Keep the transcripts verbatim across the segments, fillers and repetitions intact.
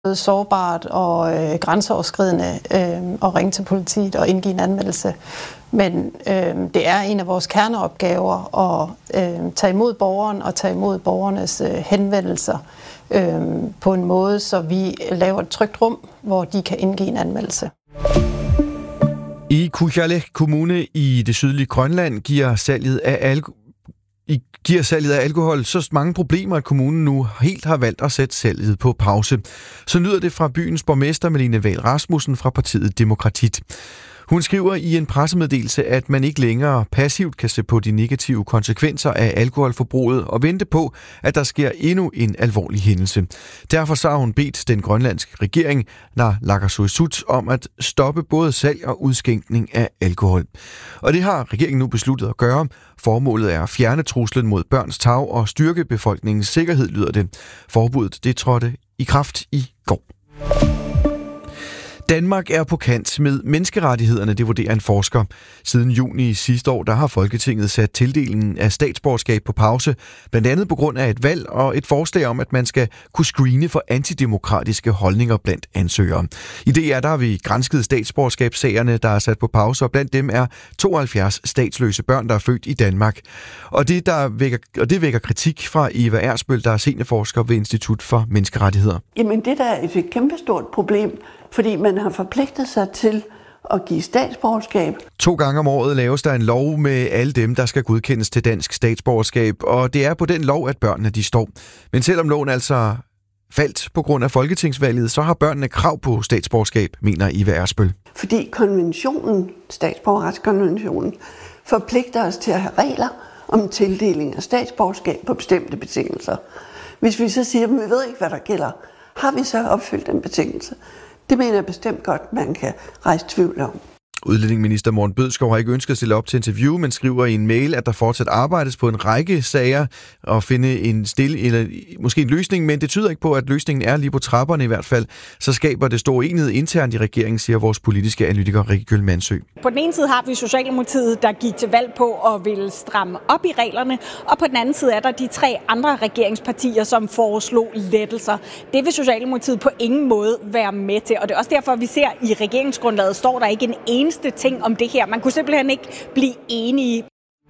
sårbart og øh, grænseoverskridende øh, at ringe til politiet og indgive en anmeldelse. Men øh, det er en af vores kerneopgaver at øh, tage imod borgeren og tage imod borgernes øh, henvendelser øh, på en måde, så vi laver et trygt rum, hvor de kan indgive en anmeldelse. I Kujalleq Kommune i det sydlige Grønland giver salget af alkohol I giver salget af alkohol så mange problemer, at kommunen nu helt har valgt at sætte salget på pause. Så lyder det fra byens borgmester Malene Wahl Rasmussen fra partiet Demokratit. Hun skriver i en pressemeddelelse, at man ikke længere passivt kan se på de negative konsekvenser af alkoholforbruget og vente på, at der sker endnu en alvorlig hændelse. Derfor så har hun bedt den grønlandske regering, Naalakkersuisut, om at stoppe både salg og udskænkning af alkohol. Og det har regeringen nu besluttet at gøre. Formålet er at fjerne truslen mod børns tarv og styrke befolkningens sikkerhed, lyder det. Forbuddet det trådte i kraft i går. Danmark er på kant med menneskerettighederne, det vurderer en forsker. Siden juni sidste år, der har Folketinget sat tildelingen af statsborgerskab på pause, blandt andet på grund af et valg og et forslag om, at man skal kunne screene for antidemokratiske holdninger blandt ansøgere. I det er der har vi gransket statsborgerskabssagerne, der er sat på pause, og blandt dem er tooghalvfjerds statsløse børn, der er født i Danmark. Og det, der vækker, og det vækker kritik fra Eva Ersbøl, der er seniorforsker ved Institut for Menneskerettigheder. Jamen det der er et kæmpestort problem, fordi man har forpligtet sig til at give statsborgerskab. To gange om året laves der en lov med alle dem, der skal godkendes til dansk statsborgerskab, og det er på den lov, at børnene de står. Men selvom loven altså faldt på grund af folketingsvalget, så har børnene krav på statsborgerskab, mener Eva Ersbøl. Fordi konventionen, statsborgerretskonventionen, forpligter os til at have regler om tildeling af statsborgerskab på bestemte betingelser. Hvis vi så siger, at vi ved ikke, hvad der gælder, har vi så opfyldt den betingelse? Det mener jeg bestemt godt, man kan rejse tvivl om. Udlændingeminister Morten Bødskov har ikke ønsket at stille op til interview, men skriver i en mail, at der fortsat arbejdes på en række sager og finde en stille eller måske en løsning, men det tyder ikke på, at løsningen er lige på trapperne i hvert fald. Så skaber det stor enighed internt i regeringen, siger vores politiske analytiker Rikke Kjøll Mansø. På den ene side har vi Socialdemokratiet, der gik til valg på at ville stramme op i reglerne, og på den anden side er der de tre andre regeringspartier, som foreslog lettelser. Det vil Socialdemokratiet på ingen måde være med til, og det er også derfor, vi ser i regeringsgrundlaget står der ikke en eneste ting om det her. Man kunne simpelthen ikke blive enige.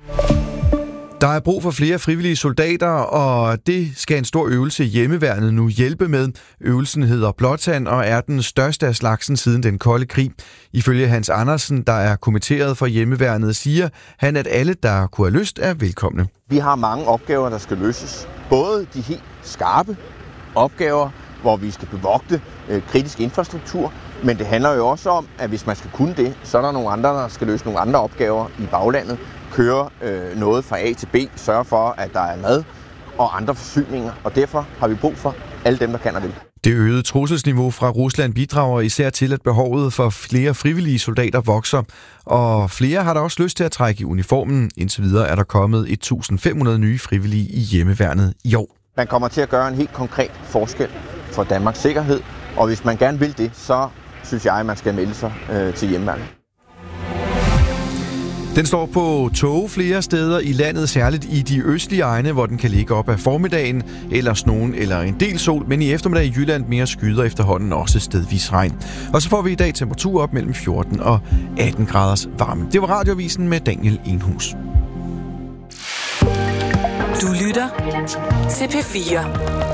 Der er brug for flere frivillige soldater, og det skal en stor øvelse i hjemmeværnet nu hjælpe med. Øvelsen hedder Blåtand og er den største af slagsen siden den kolde krig. Ifølge Hans Andersen, der er kommitteret for hjemmeværnet, siger han, at alle, der kunne have lyst, er velkomne. Vi har mange opgaver, der skal løses. Både de helt skarpe opgaver, hvor vi skal bevogte øh, kritisk infrastruktur, men det handler jo også om, at hvis man skal kunne det, så er der nogle andre, der skal løse nogle andre opgaver i baglandet. Køre øh, noget fra A til B, sørge for, at der er mad og andre forsyninger. Og derfor har vi brug for alle dem, der kan og vil. Det øgede trusselsniveau fra Rusland bidrager især til, at behovet for flere frivillige soldater vokser. Og flere har der også lyst til at trække i uniformen. Indtil videre er der kommet et tusind fem hundrede nye frivillige i hjemmeværnet i år. Man kommer til at gøre en helt konkret forskel for Danmarks sikkerhed. Og hvis man gerne vil det, så synes jeg, at man skal melde sig øh, til hjemmeværnet. Den står på tog flere steder i landet, særligt i de østlige egne, hvor den kan ligge op af formiddagen, ellers nogen eller en del sol, men i eftermiddag i Jylland mere skyder efterhånden også stedvis regn. Og så får vi i dag temperatur op mellem fjorten og atten graders varme. Det var Radioavisen med Daniel Enhus. Du lytter til P fire.